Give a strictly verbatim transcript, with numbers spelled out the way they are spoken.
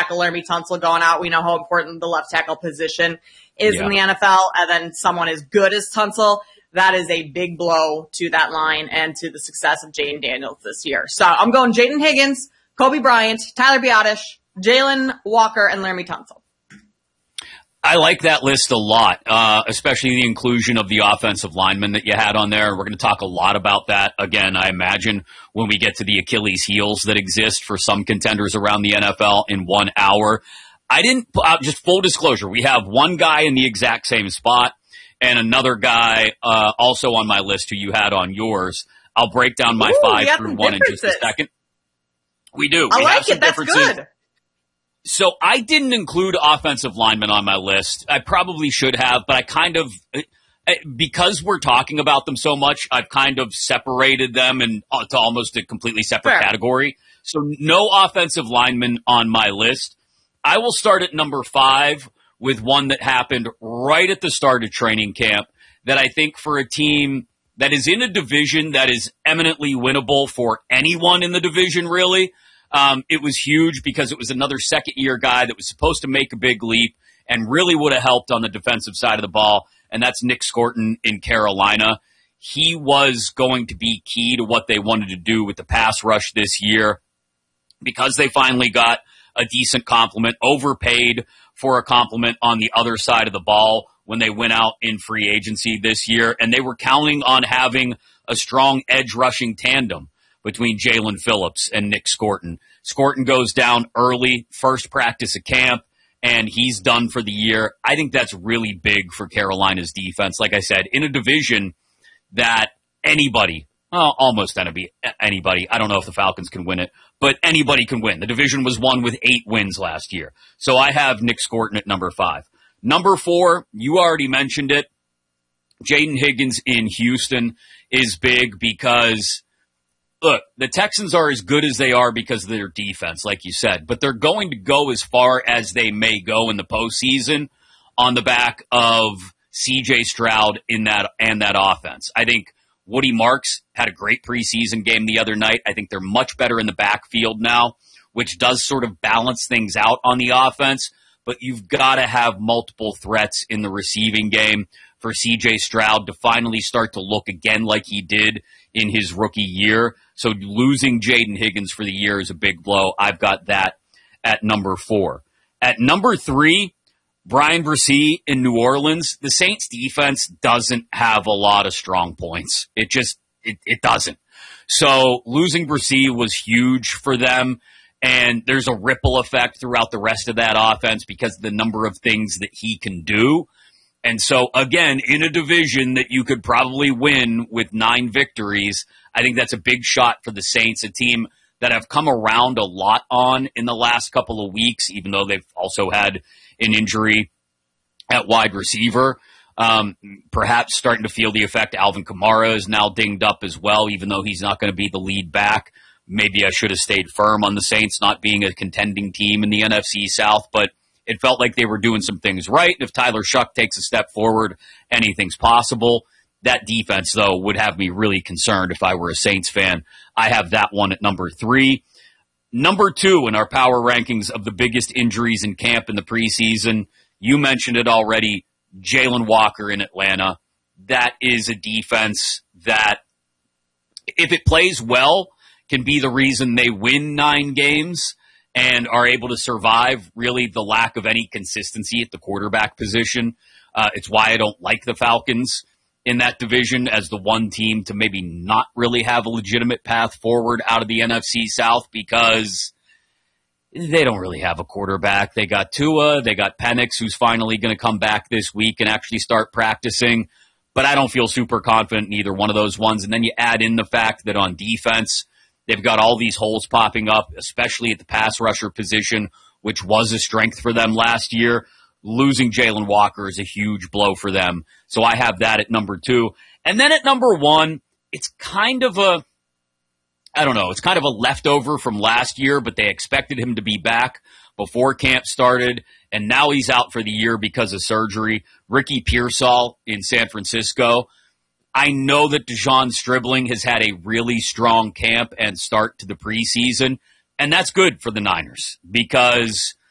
tackle Laremy Tunsil going out. We know how important the left tackle position is yeah. in the N F L. And then someone as good as Tunsil, that is a big blow to that line and to the success of Jayden Daniels this year. So I'm going Jayden Higgins, Kobe Bryant, Tyler Biadasz, Jalen Walker, and Laremy Tunsil. I like that list a lot, uh, especially the inclusion of the offensive linemen that you had on there. We're going to talk a lot about that, again, I imagine, when we get to the Achilles heels that exist for some contenders around the N F L in one hour. I didn't, uh, just full disclosure, we have one guy in the exact same spot and another guy uh, also on my list who you had on yours. I'll break down my Ooh, five through one in just a second. We do. I we like have some it. That's differences. Good. So I didn't include offensive linemen on my list. I probably should have, but I kind of, because we're talking about them so much, I've kind of separated them and to almost a completely separate Fair. category. So no offensive linemen on my list. I will start at number five with one that happened right at the start of training camp that I think for a team that is in a division that is eminently winnable for anyone in the division, really. Um, it was huge because it was another second-year guy that was supposed to make a big leap and really would have helped on the defensive side of the ball, and that's Nick Scorton in Carolina. He was going to be key to what they wanted to do with the pass rush this year because they finally got a decent compliment, overpaid for a compliment on the other side of the ball when they went out in free agency this year, and they were counting on having a strong edge-rushing tandem between Jalen Phillips and Nick Scorton. Scorton goes down early, first practice of camp, and he's done for the year. I think that's really big for Carolina's defense. Like I said, in a division that anybody, well, almost anybody, anybody, I don't know if the Falcons can win it, but anybody can win. The division was won with eight wins last year. So I have Nick Scorton at number five. Number four, you already mentioned it. Jayden Higgins in Houston is big because, look, the Texans are as good as they are because of their defense, like you said, but they're going to go as far as they may go in the postseason on the back of C J Stroud in that and that offense. I think Woody Marks had a great preseason game the other night. I think they're much better in the backfield now, which does sort of balance things out on the offense, but you've got to have multiple threats in the receiving game for C J Stroud to finally start to look again like he did in his rookie year. So losing Jayden Higgins for the year is a big blow. I've got that at number four. At number three, Brian Bresee in New Orleans. The Saints defense doesn't have a lot of strong points. It just, it, it doesn't. So losing Bresee was huge for them. And there's a ripple effect throughout the rest of that offense because of the number of things that he can do. And so, again, in a division that you could probably win with nine victories, I think that's a big shot for the Saints, a team that have come around a lot on in the last couple of weeks, even though they've also had an injury at wide receiver. Um, perhaps starting to feel the effect. Alvin Kamara is now dinged up as well, even though he's not going to be the lead back. Maybe I should have stayed firm on the Saints not being a contending team in the N F C South, but it felt like they were doing some things right. If Tyler Shuck takes a step forward, anything's possible. That defense, though, would have me really concerned if I were a Saints fan. I have that one at number three. Number two in our power rankings of the biggest injuries in camp in the preseason, you mentioned it already, Jalen Walker in Atlanta. That is a defense that, if it plays well, can be the reason they win nine games and are able to survive really the lack of any consistency at the quarterback position. Uh, it's why I don't like the Falcons in that division as the one team to maybe not really have a legitimate path forward out of the N F C South because they don't really have a quarterback. They got Tua, they got Penix, who's finally going to come back this week and actually start practicing, but I don't feel super confident in either one of those ones. And then you add in the fact that on defense, they've got all these holes popping up, especially at the pass rusher position, which was a strength for them last year. Losing Jalen Walker is a huge blow for them. So I have that at number two. And then at number one, it's kind of a, I don't know, it's kind of a leftover from last year, but they expected him to be back before camp started, and now he's out for the year because of surgery. Ricky Pearsall in San Francisco. I know that Dejon Stribling has had a really strong camp and start to the preseason, and that's good for the Niners because